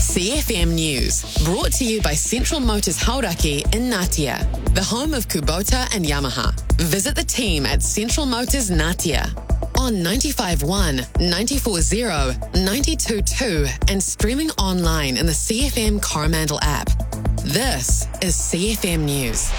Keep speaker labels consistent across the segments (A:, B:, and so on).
A: CFM News, brought to you by Central Motors Hauraki in Ngatea, the home of Kubota and Yamaha. Visit the team at Central Motors Ngatea on 95.1, 94.0, 92.2 and streaming online in the CFM Coromandel app. This is CFM News.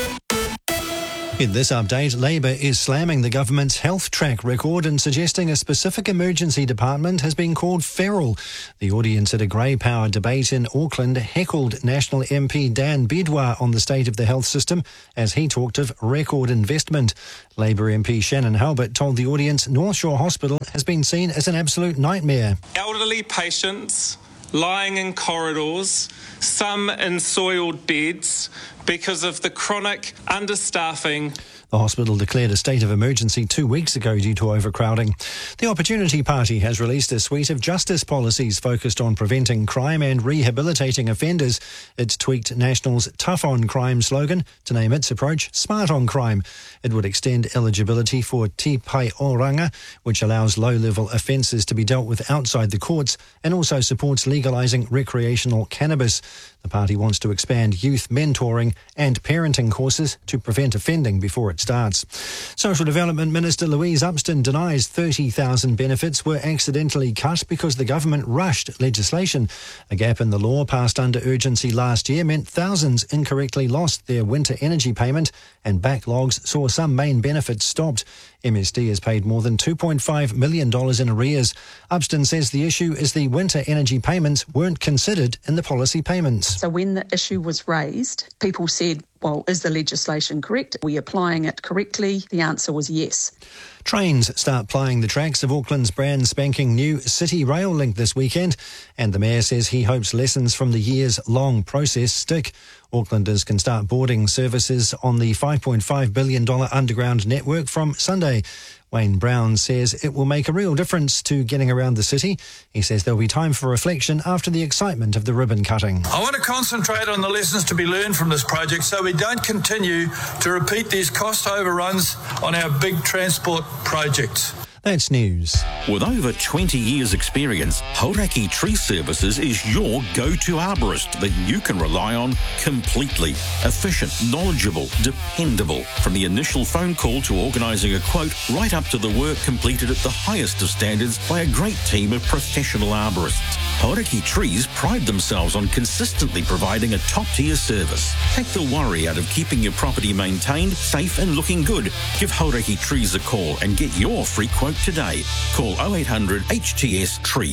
B: In this update, Labour is slamming the government's health track record and suggesting a specific emergency department has been called feral. The audience at a grey power debate in Auckland heckled National MP Dan Bidwar on the state of the health system as he talked of record investment. Labour MP Shannon Halbert told the audience North Shore Hospital has been seen as an absolute nightmare.
C: Elderly patients lying in corridors, some in soiled beds, because of the chronic understaffing.
B: The hospital declared a state of emergency 2 weeks ago due to overcrowding. The Opportunity Party has released a suite of justice policies focused on preventing crime and rehabilitating offenders. It's tweaked National's Tough on Crime slogan to name its approach Smart on Crime. It would extend eligibility for Te Pai Oranga, which allows low-level offences to be dealt with outside the courts and also supports legalising recreational cannabis. The party wants to expand youth mentoring and parenting courses to prevent offending before it starts. Social Development Minister Louise Upston denies 30,000 benefits were accidentally cut because the government rushed legislation. A gap in the law passed under urgency last year meant thousands incorrectly lost their winter energy payment and backlogs saw some main benefits stopped. MSD has paid more than $2.5 million in arrears. Upston says the issue is the winter energy payments weren't considered in the policy payments.
D: So when the issue was raised, people said, well, is the legislation correct? Are we applying it correctly? The answer was yes.
B: Trains start plying the tracks of Auckland's brand spanking new City Rail link this weekend, and the Mayor says he hopes lessons from the years-long process stick. Aucklanders can start boarding services on the $5.5 billion underground network from Sunday. Wayne Brown says it will make a real difference to getting around the city. He says there'll be time for reflection after the excitement of the ribbon cutting.
E: I want to concentrate on the lessons to be learned from this project so we don't continue to repeat these cost overruns on our big transport projects.
B: That's news.
F: With over 20 years' experience, Hauraki Tree Services is your go-to arborist that you can rely on completely. Efficient, knowledgeable, dependable. From the initial phone call to organising a quote, right up to the work completed at the highest of standards by a great team of professional arborists. Hauraki Trees pride themselves on consistently providing a top-tier service. Take the worry out of keeping your property maintained, safe and looking good. Give Hauraki Trees a call and get your free quote today. Call 0800 HTS Tree.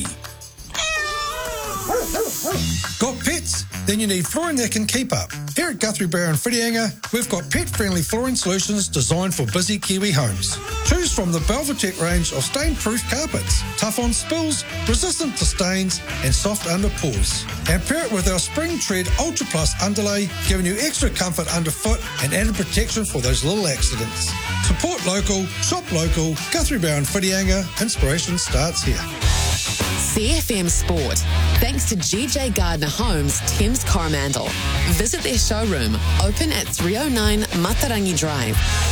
G: Got pets? Then you need flooring that can keep up. Here at Guthrie Brown Whitianga, we've got pet-friendly flooring solutions designed for busy Kiwi homes. Choose from the Belvatec range of stain-proof carpets, tough on spills, resistant to stains and soft under pours. And pair it with our Spring Tread Ultra Plus underlay, giving you extra comfort underfoot and added protection for those little accidents. Support local, shop local, Guthrie Brown Whitianga. Inspiration starts here.
A: CFM Sport, thanks to GJ Gardner Homes, Thames Coromandel. Visit their showroom, open at 309 Matarangi Drive,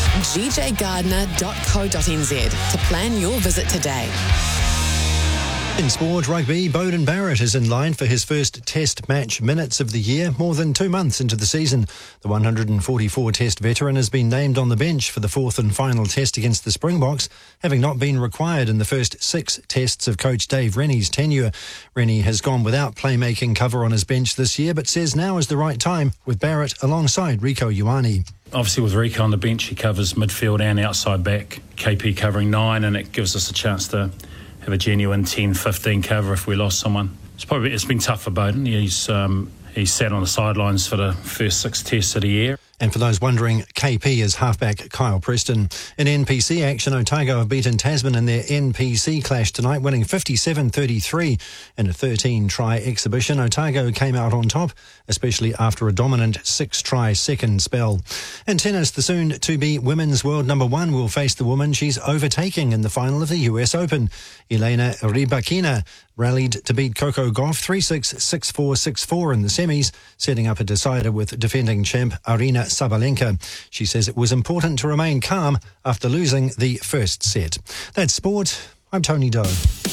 A: gjgardner.co.nz to plan your visit today.
B: In sport rugby, Beauden Barrett is in line for his first test match minutes of the year, more than 2 months into the season. The 144 test veteran has been named on the bench for the fourth and final test against the Springboks, having not been required in the first 6 tests of coach Dave Rennie's tenure. Rennie has gone without playmaking cover on his bench this year, but says now is the right time with Barrett alongside Rico Ioane.
H: Obviously with Rico on the bench, he covers midfield and outside back, KP covering 9, and it gives us a chance to have a genuine 10-15 cover if we lost someone. It's been tough for Beauden. He's sat on the sidelines for the first 6 tests of the year.
B: And for those wondering, KP is halfback Kyle Preston. In NPC action, Otago have beaten Tasman in their NPC clash tonight, winning 57-33 in a 13-try exhibition. Otago came out on top, especially after a dominant 6-try second spell. In tennis, the soon-to-be women's world number 1 will face the woman she's overtaking in the final of the US Open. Elena Rybakina rallied to beat Coco Gauff 3-6, 6-4, 6-4 in the semis, setting up a decider with defending champ Arina Sabalenka. She says it was important to remain calm after losing the first set. That's sport. I'm Tony Doe.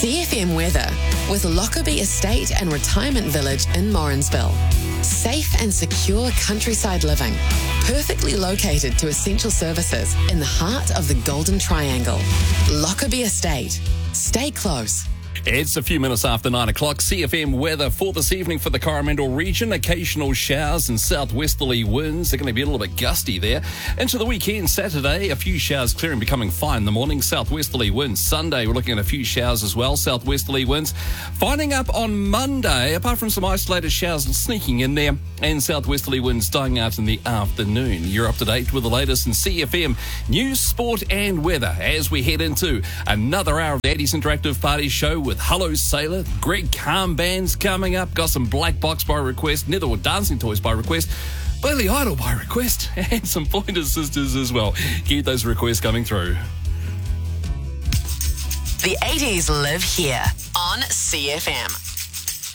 A: CFM weather with Lockerbie Estate and Retirement Village in Morrinsville. Safe and secure countryside living, perfectly located to essential services in the heart of the Golden Triangle. Lockerbie Estate. Stay close.
I: It's a few minutes after 9 o'clock. CFM weather for this evening for the Coromandel region. Occasional showers and southwesterly winds. They're going to be a little bit gusty there. Into the weekend, Saturday, a few showers clearing, becoming fine in the morning. Southwesterly winds. Sunday, we're looking at a few showers as well. Southwesterly winds. Finding up on Monday, apart from some isolated showers sneaking in there, and southwesterly winds dying out in the afternoon. You're up to date with the latest in CFM news, sport and weather as we head into another hour of the 80s Interactive Party Show with Hello Sailor, Greg Calm Band's coming up, got some Black Box by request, Netherwood Dancing Toys by request, Billy Idol by request, and some Pointer Sisters as well. Keep those requests coming through.
A: The 80s live here on CFM.